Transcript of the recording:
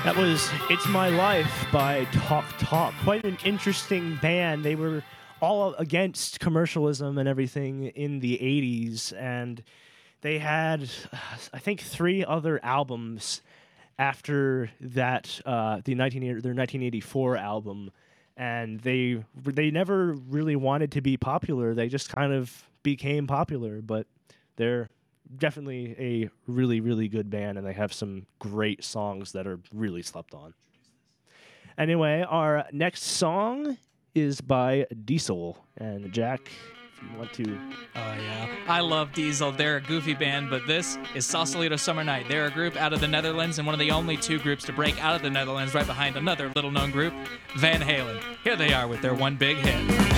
That was It's My Life by Talk Talk. Quite an interesting band. They were all against commercialism and everything in the 80s, and they had, I think, 3 other albums after that, their 1984 album, and they never really wanted to be popular. They just kind of became popular, but they're definitely a really, really good band, and they have some great songs that are really slept on. Anyway, our next song is by Diesel. And Jack, if you want to... Oh, yeah. I love Diesel. They're a goofy band, but this is Sausalito Summer Night. They're a group out of the Netherlands and one of the only 2 groups to break out of the Netherlands right behind another little-known group, Van Halen. Here they are with their one big hit.